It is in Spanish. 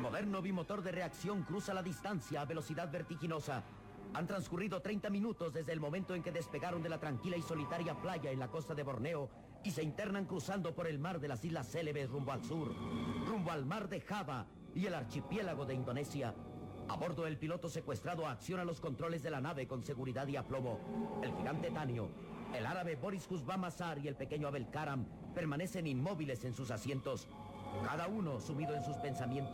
moderno bimotor de reacción cruza la distancia a velocidad vertiginosa. Han transcurrido 30 minutos desde el momento en que despegaron de la tranquila y solitaria playa en la costa de Borneo y se internan cruzando por el mar de las Islas Célebes rumbo al sur, rumbo al mar de Java y el archipiélago de Indonesia. A bordo, el piloto secuestrado acciona los controles de la nave con seguridad y aplomo. El gigante Tanio, el árabe Boris Husbamazar y el pequeño Abel Karam permanecen inmóviles en sus asientos, cada uno sumido en sus pensamientos.